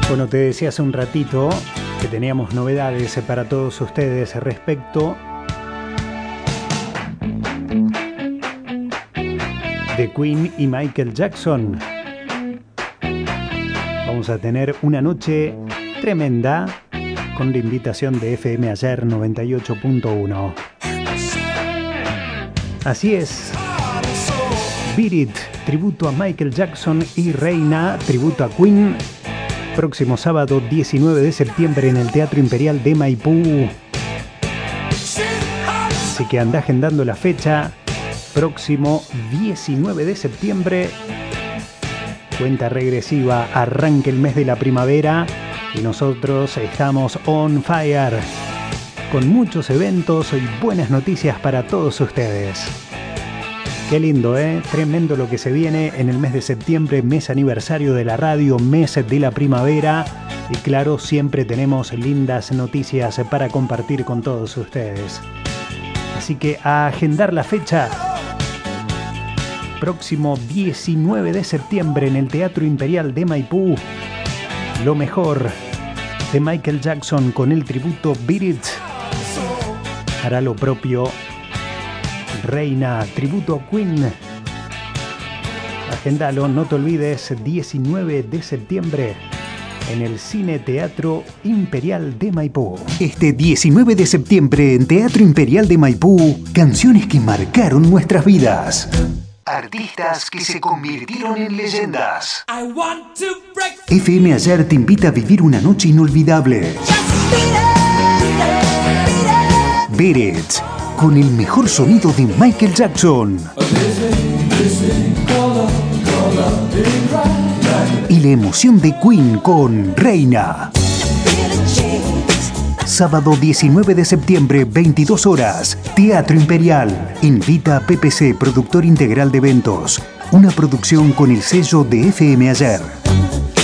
Bueno, te decía hace un ratito que teníamos novedades para todos ustedes respecto de Queen y Michael Jackson. Vamos a tener una noche tremenda con la invitación de FM Ayer 98.1. Así es. Beat It, tributo a Michael Jackson, y Reina, tributo a Queen. Próximo sábado 19 de septiembre en el Teatro Imperial de Maipú. Así que anda agendando la fecha. Próximo 19 de septiembre. Cuenta regresiva, arranca el mes de la primavera y nosotros estamos on fire con muchos eventos y buenas noticias para todos ustedes. Qué lindo, tremendo lo que se viene en el mes de septiembre, mes aniversario de la radio, mes de la primavera. Y claro, siempre tenemos lindas noticias para compartir con todos ustedes. Así que a agendar la fecha. Próximo 19 de septiembre en el Teatro Imperial de Maipú. Lo mejor de Michael Jackson con el tributo Beat It. Hará lo propio Reina, tributo a Queen. Agendalo, no te olvides, 19 de septiembre en el Cine Teatro Imperial de Maipú. Este 19 de septiembre en Teatro Imperial de Maipú, canciones que marcaron nuestras vidas. Artistas que se convirtieron en leyendas. FM Ayer te invita a vivir una noche inolvidable. Beat It, con el mejor sonido de Michael Jackson. Y la emoción de Queen con Reina. Sábado 19 de septiembre, 22 horas, Teatro Imperial. Invita a PPC, productor integral de eventos. Una producción con el sello de FM Ayer.